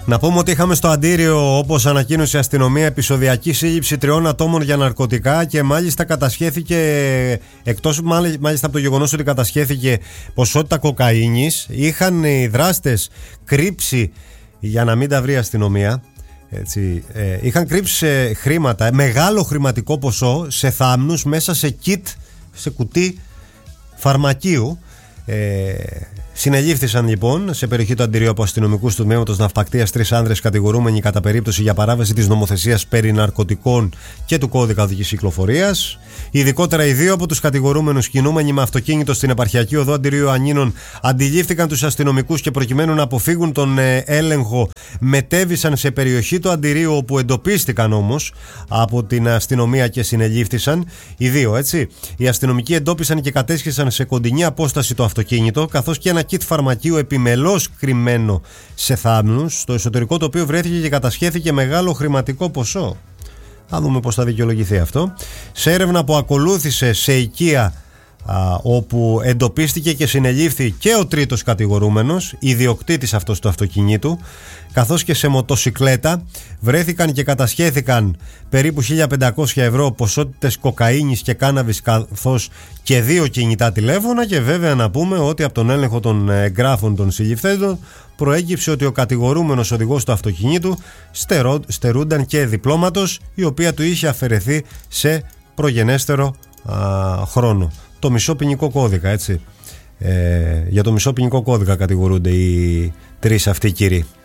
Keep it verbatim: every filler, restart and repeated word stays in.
Να πούμε ότι είχαμε στο Αντίριο, όπως ανακοίνωσε η αστυνομία, επεισοδιακή σύλληψη τριών ατόμων για ναρκωτικά και μάλιστα κατασχέθηκε, εκτός μάλιστα από το γεγονός ότι κατασχέθηκε ποσότητα κοκαίνης, είχαν οι δράστες κρύψει, για να μην τα βρει η αστυνομία, έτσι, ε, είχαν κρύψει χρήματα, μεγάλο χρηματικό ποσό σε θάμνους μέσα σε κιτ, σε κουτί φαρμακείου. Ε, συνελήφθησαν λοιπόν σε περιοχή του Αντιρίου από αστυνομικούς του τμήματος ναυπακτείας τρεις άνδρες κατηγορούμενοι κατά περίπτωση για παράβαση της νομοθεσίας περί ναρκωτικών και του κώδικα οδικής κυκλοφορίας. Ειδικότερα, οι δύο από τους κατηγορούμενους, κινούμενοι με αυτοκίνητο στην επαρχιακή οδό Αντιρίου Ανίνων, αντιλήφθηκαν τους αστυνομικούς και προκειμένου να αποφύγουν τον ε, έλεγχο, μετέβησαν σε περιοχή του Αντιρίου, όπου εντοπίστηκαν όμως από την αστυνομία και συνελήφθησαν. Οι δύο, έτσι. Οι αστυνομικοί εντόπισαν και κατέσχεσαν σε κοντινή απόσταση το αυτοκίνητο, καθώς και ένα κιτ φαρμακείου επιμελώς κρυμμένο σε θάμνους, στο εσωτερικό το οποίο βρέθηκε και κατασχέθηκε μεγάλο χρηματικό ποσό. Θα δούμε πώς θα δικαιολογηθεί αυτό. Σε έρευνα που ακολούθησε σε οικία, α, όπου εντοπίστηκε και συνελήφθη και ο τρίτος κατηγορούμενος, ιδιοκτήτης αυτός του αυτοκινήτου, καθώς και σε μοτοσικλέτα, βρέθηκαν και κατασχέθηκαν περίπου χίλια πεντακόσια ευρώ, ποσότητες κοκαίνης και κάναβης, καθώς και δύο κινητά τηλέφωνα. Και βέβαια να πούμε ότι από τον έλεγχο των εγγράφων των συλληφθέντων προέκυψε ότι ο κατηγορούμενος οδηγός του αυτοκινήτου στερό, στερούνταν και διπλώματος, η οποία του είχε αφαιρεθεί σε προγενέστερο α, χρόνο. Το μισό ποινικό κώδικα, έτσι. Ε, για το μισό ποινικό κώδικα κατηγορούνται οι τρεις αυτοί κύριοι.